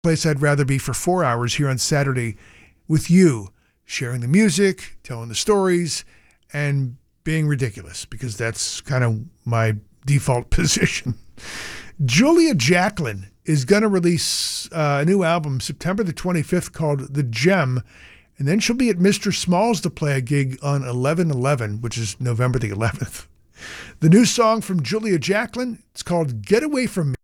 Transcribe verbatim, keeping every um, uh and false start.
place I'd rather be for four hours here on Saturday with you, sharing the music, telling the stories, and being ridiculous, because that's kind of my default position. Julia Jacklin is going to release uh, a new album September the twenty-fifth called The Gem, and then she'll be at Mister Smalls to play a gig on eleven eleven, which is November the eleventh. The new song from Julia Jacklin, it's called Get Away From Me.